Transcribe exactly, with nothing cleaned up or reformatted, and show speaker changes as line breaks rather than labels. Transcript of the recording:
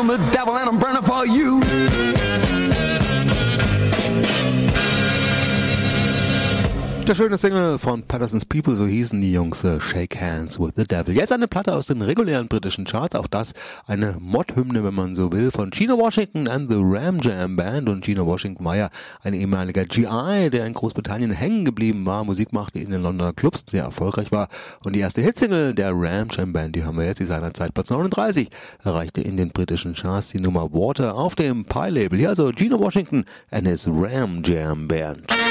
the devil and I'm burning for you. Der schöne Single von Patterson's People, so hießen die Jungs, uh, Shake Hands with the Devil. Jetzt eine Platte aus den regulären britischen Charts, auch das eine Mod-Hymne, wenn man so will, von Gino Washington and the Ram Jam Band. Und Gino Washington war ja ein ehemaliger G I, der in Großbritannien hängen geblieben war, Musik machte in den Londoner Clubs, sehr erfolgreich war. Und die erste Hitsingle der Ram Jam Band, die haben wir jetzt, die seinerzeit Platz neununddreißig, erreichte in den britischen Charts die Nummer Water auf dem Pie-Label. Hier also Gino Washington and his Ram Jam Band.